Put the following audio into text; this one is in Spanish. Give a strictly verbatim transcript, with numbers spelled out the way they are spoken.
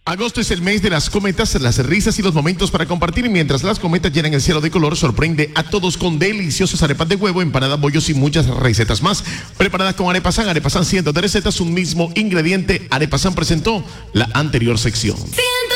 Agosto es el mes de las cometas, las risas y los momentos para compartir. Mientras las cometas llenan el cielo de color, sorprende a todos con deliciosas arepas de huevo, empanadas, bollos y muchas recetas más. Preparadas con Arepasan, Arepasan cientos de recetas, un mismo ingrediente. Arepasan presentó la anterior sección.